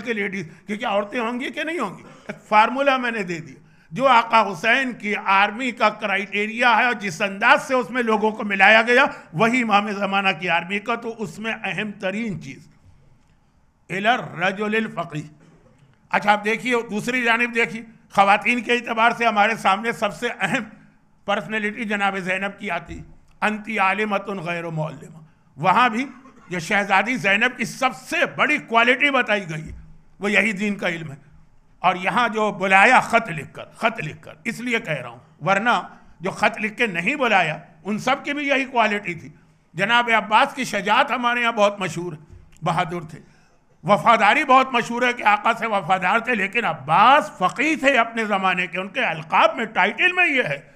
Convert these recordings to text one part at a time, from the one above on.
के लेडीज कि क्या औरतें होंगी कि नहीं होंगी। एक फार्मूला मैंने दे दिया, जो आका हुसैन की आर्मी का क्राइटेरिया है और जिस अंदाज से उसमें लोगों को मिलाया गया वही इमाम ज़माना की आर्मी का। तो उसमें अहम तरीन चीज़ इलर रजुलिल फ़क़ीह। अच्छा आप देखिए दूसरी जानिब देखिए, ख़वातीन के एतबार से हमारे सामने सबसे अहम पर्सनैलिटी जनाब ज़ैनब की आती, अंती आलिमतुन गैर मुअल्लिमा। वहाँ भी ये शहजादी ज़ैनब की सबसे बड़ी क्वालिटी बताई गई है वो यही दीन का इल्म है। और यहाँ जो बुलाया ख़त लिखकर, इसलिए कह रहा हूँ, वरना जो ख़त लिख के नहीं बुलाया उन सब की भी यही क्वालिटी थी। जनाब अब्बास की शजाअत हमारे यहाँ बहुत मशहूर है, बहादुर थे। वफादारी बहुत मशहूर है कि आका से वफादार थे, लेकिन अब्बास फ़क़ीह थे अपने ज़माने के। उनके अलक़ाब में, टाइटल में ये है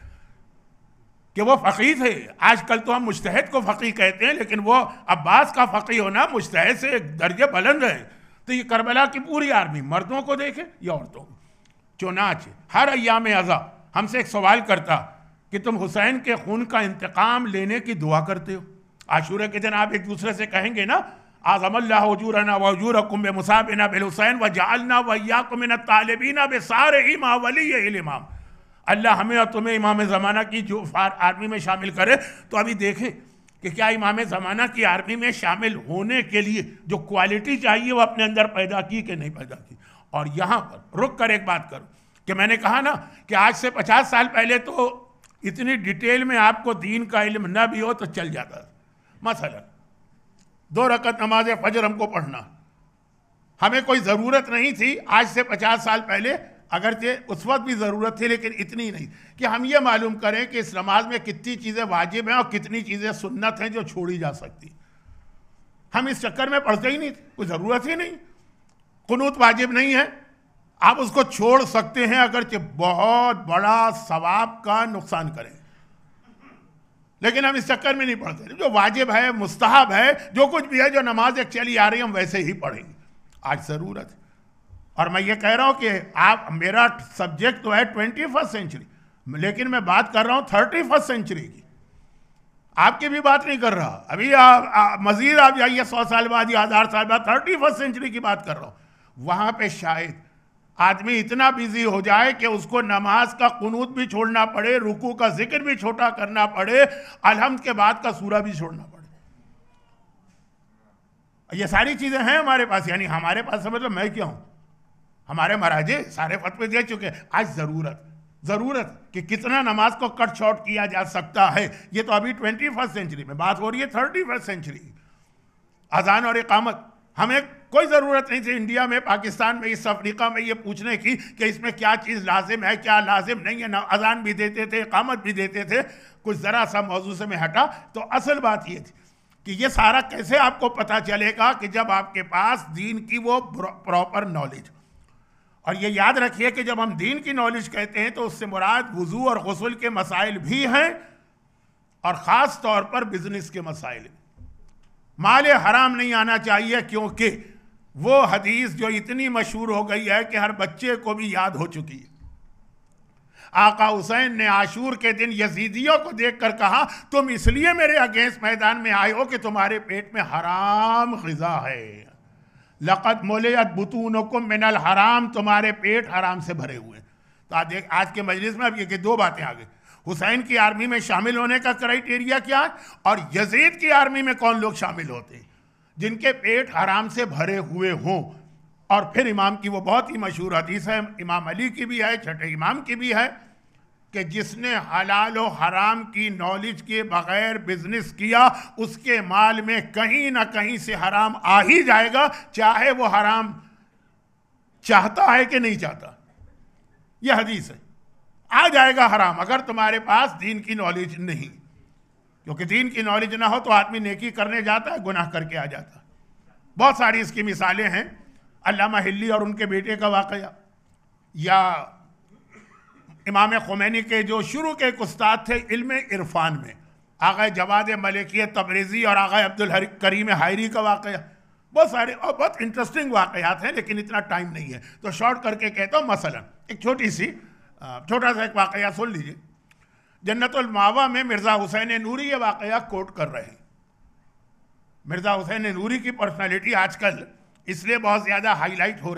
कि वो फ़क़ीह थे। आजकल तो हम मुज्तहिद को फ़क़ीह कहते हैं, लेकिन वो अब्बास का फ़क़ीह होना मुज्तहिद से एक दर्जे बुलंद है। तो ये करबला की पूरी आर्मी, मर्दों को देखे या औरतों को, चुनांचे हर अय्याम अज़ा हमसे एक सवाल करता कि तुम हुसैन के खून का इंतकाम लेने की दुआ करते हो। आशूरा के दिन आप एक दूसरे से कहेंगे ना, आज़मल्लाहु उजूरना व उजूरकुम बिमुसाबिना बिल हुसैन व जअलना व इय्याकुम मिनत तालिबीना बिसारिही मा वलिय्यिल इमाम। अल्लाह हमें और तुम्हें इमाम ज़माना की जो आर्मी में शामिल करे। तो अभी देखें कि क्या इमाम ज़माना की आर्मी में शामिल होने के लिए जो क्वालिटी चाहिए वो अपने अंदर पैदा की कि नहीं पैदा की। और यहाँ पर रुक कर एक बात करूँ कि मैंने कहा ना कि आज से 50 साल पहले तो इतनी डिटेल में आपको दीन का इल्म न भी हो तो चल जाता। मसलन 2 रकत नमाज फजर हमको पढ़ना, हमें कोई ज़रूरत नहीं थी आज से 50 साल पहले, अगरचे उस वक्त भी ज़रूरत थी लेकिन इतनी नहीं कि हम ये मालूम करें कि इस नमाज में कितनी चीज़ें वाजिब हैं और कितनी चीज़ें सुन्नत हैं जो छोड़ी जा सकती। हम इस चक्कर में पढ़ते ही नहीं थे, कोई ज़रूरत ही नहीं। कुनूत वाजिब नहीं है, आप उसको छोड़ सकते हैं अगरचे बहुत बड़ा सवाब का नुकसान करें, लेकिन हम इस चक्कर में नहीं पढ़ते। जो वाजिब है, मुस्तहब है, जो कुछ भी है, जो नमाज एक चली आ रही है हम वैसे ही पढ़ेंगे। आज ज़रूरत है। और मैं ये कह रहा हूँ कि आप, मेरा सब्जेक्ट तो है 21st सेंचुरी, लेकिन मैं बात कर रहा हूँ 31st सेंचुरी की। आपकी भी बात नहीं कर रहा। अभी मज़ीद आप जाइए 100 साल बाद या 1000 साल बाद, 31st सेंचुरी की बात कर रहा हूँ। वहाँ पे शायद आदमी इतना बिजी हो जाए कि उसको नमाज का कुनूत भी छोड़ना पड़े, रुकू का जिक्र भी छोटा करना पड़े, अलहम्द के बाद का सूरा भी छोड़ना पड़े। ये सारी चीज़ें हैं हमारे पास, यानी हमारे पास मतलब मैं क्या हूँ, हमारे महाराजे सारे फतवे दे चुके। आज ज़रूरत कि कितना नमाज को कट शॉर्ट किया जा सकता है। ये तो अभी 21st सेंचुरी में बात हो रही है, 31st सेंचुरी की। अजान और इकामत हमें कोई ज़रूरत नहीं थी इंडिया में, पाकिस्तान में, इस अफ्रीका में ये पूछने की कि इसमें क्या चीज़ लाजिम है, क्या लाजिम नहीं है। ना अजान भी देते थे, इकामत भी देते थे। कुछ ज़रा सा मौजू से मैं हटा तो असल बात ये थी कि ये सारा कैसे आपको पता चलेगा कि जब आपके पास दीन की वो प्रॉपर नॉलेज। और ये याद रखिए कि जब हम दीन की नॉलेज कहते हैं तो उससे मुराद वुज़ू और गुस्ल के मसाइल भी हैं और ख़ास तौर पर बिजनेस के मसाइल। माल हराम नहीं आना चाहिए, क्योंकि वो हदीस जो इतनी मशहूर हो गई है कि हर बच्चे को भी याद हो चुकी है। आका हुसैन ने आशूर के दिन यजीदियों को देखकर कहा, तुम इसलिए मेरे अगेंस्ट मैदान में आए हो कि तुम्हारे पेट में हराम ग़िज़ा है। लक़द मुलियत बुतूनुकुम मिनल हराम, तुम्हारे पेट हराम से भरे हुए। तो आज के मजलिस में अब ये 2 बातें आ गई। हुसैन की आर्मी में शामिल होने का क्राइटेरिया क्या है और यजीद की आर्मी में कौन लोग शामिल होते हैं जिनके पेट हराम से भरे हुए हों। और फिर इमाम की वो बहुत ही मशहूर हदीस है, इमाम अली की भी है, छठे इमाम की भी है, कि जिसने हलाल और हराम की नॉलेज के बगैर बिजनेस किया उसके माल में कहीं ना कहीं से हराम आ ही जाएगा, चाहे वो हराम चाहता है कि नहीं चाहता। यह हदीस है, आ जाएगा हराम अगर तुम्हारे पास दीन की नॉलेज नहीं। क्योंकि दीन की नॉलेज ना हो तो आदमी नेकी करने जाता है, गुनाह करके आ जाता है। बहुत सारी इसकी मिसालें हैं। अल्लामा हिल्ली और उनके बेटे का वाक़या, या इमाम ख़ुमैनी के जो शुरू के एक उस्ताद थे इल्म इरफान में, आगा जवाद मलिकी तबरेज़ी और आगा अब्दुल करीम हायरी का वाक़या। बहुत सारे और बहुत इंटरेस्टिंग वाक़यात हैं, लेकिन इतना टाइम नहीं है तो शॉर्ट करके कहता हूँ। मसलन एक छोटा सा एक वाक़या सुन लीजिए। जन्नतुल मावा में मिर्ज़ा हुसैन नूरी ये वाक़या कोट कर रहे हैं। मिर्ज़ा हुसैन नूरी की पर्सनालिटी आजकल इसलिए बहुत ज़्यादा हाईलाइट हो रही